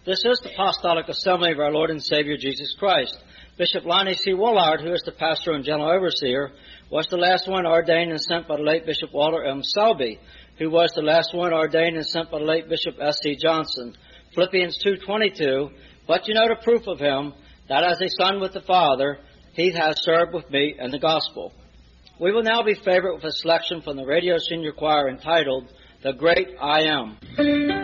This is the Apostolic Assembly of our Lord and Savior Jesus Christ. Bishop Lonnie C. Woolard, who is the pastor and general overseer, was the last one ordained and sent by the late Bishop Walter M. Selby, who was the last one ordained and sent by the late Bishop S.C. Johnson. Philippians 2:22, but you know the proof of him, that as a son with the Father, he has served with me in the gospel. We will now be favored with a selection from the Radio Senior Choir entitled, The Great I Am.